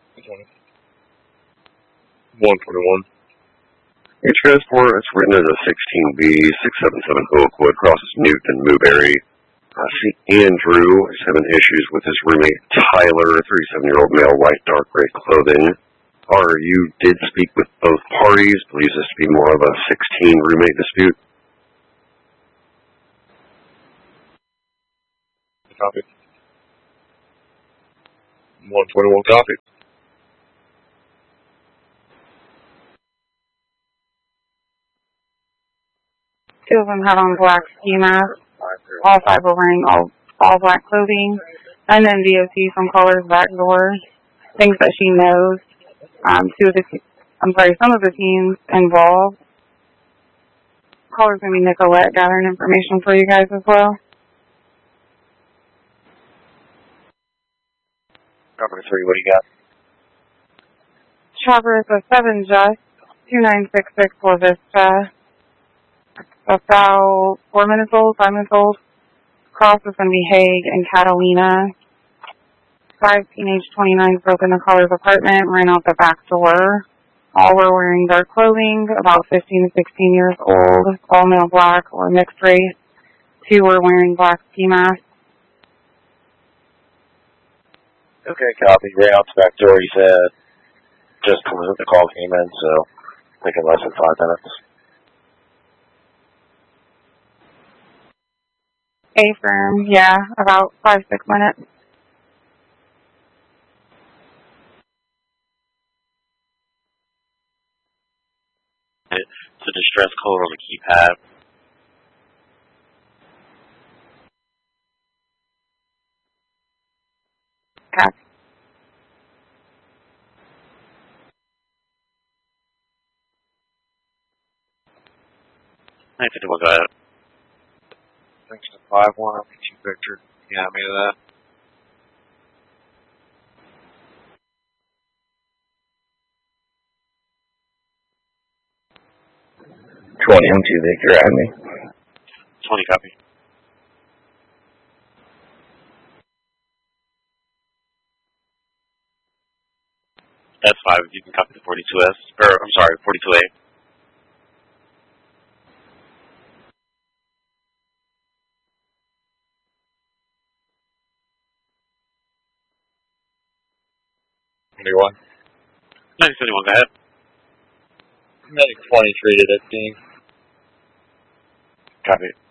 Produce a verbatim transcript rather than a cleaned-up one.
one twenty-one. A transport is written as a sixteen B, six seven seven Oakwood, crosses Newton and Newberry. Uh, see, Andrew is having issues with his roommate Tyler, thirty-seven-year-old male, white, dark gray clothing. Or you did speak with both parties, believes this to be more of a sixteen roommate dispute. Copy. one twenty-one copy. Two of them had on black ski masks. All five were wearing all, all black clothing. And then D O C from Caller's back door thinks that she knows. Um, two of the, I'm sorry, some of the teams involved. Caller's going to be Nicolette gathering information for you guys as well. Number three, what do you got? Traverse a seven Just, two nine six six for Vista. About four minutes old, five minutes old. Cross is going to be Hague and Catalina. Five teenage twenty-nines broke into Caller's apartment, ran out the back door. All were wearing dark clothing, about fifteen to sixteen years old, all male black or mixed race. Two were wearing black ski masks. Okay, copy. Ran out the back door, he said, just when the call came in, so thinking less than five minutes. A-firm, yeah, about five, six minutes. It's a distress code on the keypad. Copy. nine fifty-one, go ahead. Thanks to five one, I'll get you Victor. Yeah, me to that. twenty M two Victor, add me. twenty, copy. That's five, if you can copy the forty-two S, or I'm sorry, forty-two A. twenty-one. nine seventy-one, go ahead. Medic twenty treated at scene. Copy.